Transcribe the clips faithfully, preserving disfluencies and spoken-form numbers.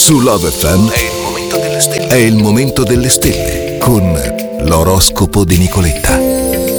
Su Love F M è il momento delle stelle. È il momento delle stelle con l'oroscopo di Nicoletta.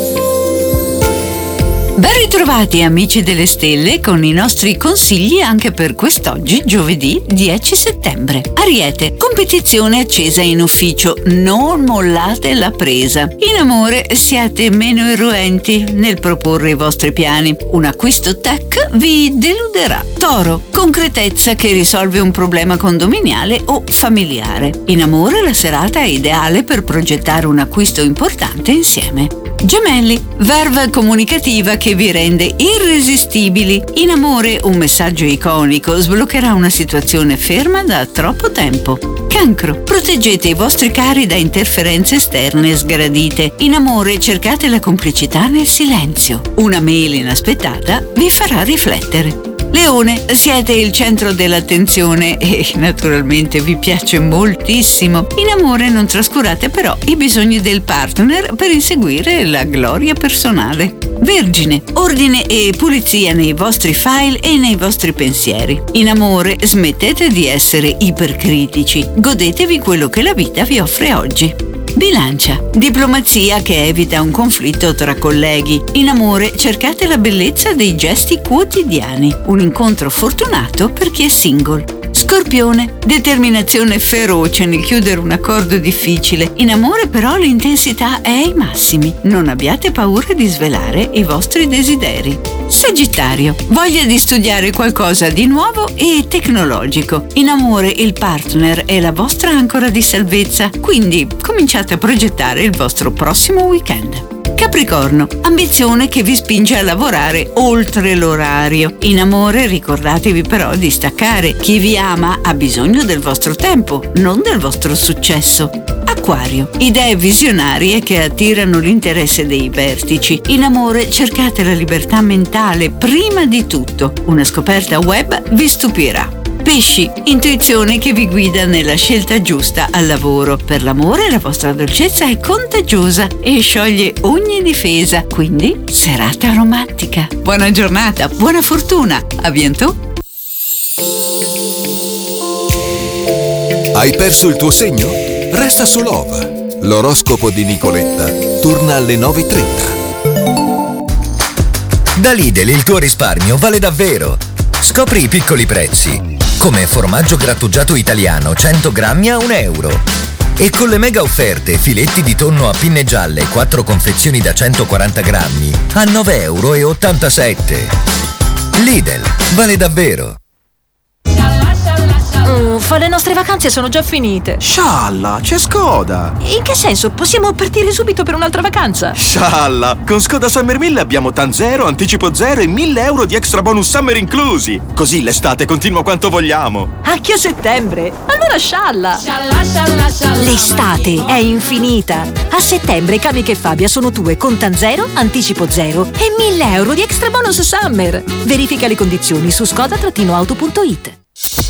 Ben ritrovati amici delle stelle con i nostri consigli anche per quest'oggi, giovedì dieci settembre. Ariete, competizione accesa in ufficio, non mollate la presa. In amore siate meno irruenti nel proporre i vostri piani. Un acquisto tech vi deluderà. Toro, concretezza che risolve un problema condominiale o familiare. In amore la serata è ideale per progettare un acquisto importante insieme. Gemelli, verve comunicativa che vi rende irresistibili. In amore un messaggio iconico sbloccherà una situazione ferma da troppo tempo. Cancro, proteggete i vostri cari da interferenze esterne sgradite. In amore cercate la complicità nel silenzio. Una mail inaspettata vi farà riflettere. Leone, siete il centro dell'attenzione e naturalmente vi piace moltissimo. In amore non trascurate però i bisogni del partner per inseguire la gloria personale. Vergine, ordine e pulizia nei vostri file e nei vostri pensieri. In amore smettete di essere ipercritici, godetevi quello che la vita vi offre oggi. Bilancia, diplomazia che evita un conflitto tra colleghi. In amore cercate la bellezza dei gesti quotidiani. Un incontro fortunato per chi è single. Scorpione, determinazione feroce nel chiudere un accordo difficile. In amore però l'intensità è ai massimi. Non abbiate paura di svelare i vostri desideri. Sagittario, voglia di studiare qualcosa di nuovo e tecnologico. In amore il partner è la vostra ancora di salvezza, quindi cominciate a progettare il vostro prossimo weekend. Capricorno, ambizione che vi spinge a lavorare oltre l'orario. In amore ricordatevi però di staccare. Chi vi ama ha bisogno del vostro tempo, non del vostro successo. Acquario, idee visionarie che attirano l'interesse dei vertici. In amore cercate la libertà mentale prima di tutto. Una scoperta web vi stupirà. Pesci, intuizione che vi guida nella scelta giusta al lavoro. Per l'amore la vostra dolcezza è contagiosa e scioglie ogni difesa, quindi serata romantica. Buona giornata, buona fortuna, a bientôt! Hai perso il tuo segno? Resta su Love. L'oroscopo di Nicoletta torna alle nove e trenta. Da Lidl il tuo risparmio vale davvero. Scopri i piccoli prezzi. Come formaggio grattugiato italiano cento grammi a un euro. E con le mega offerte filetti di tonno a pinne gialle quattro confezioni da centoquaranta grammi a nove euro e ottantasette. Lidl, vale davvero. Uffa, le nostre vacanze sono già finite. Scialla, c'è Skoda. In che senso? Possiamo partire subito per un'altra vacanza? Scialla, con Skoda Summer mille abbiamo TAN zero, anticipo zero e mille euro di extra bonus summer inclusi. Così l'estate continua quanto vogliamo. Anche a settembre? Allora scialla. Scialla, scialla, scialla. L'estate è infinita. A settembre Camiche e Fabia sono tue con TAN zero, anticipo zero e mille euro di extra bonus summer. Verifica le condizioni su skoda auto punto it.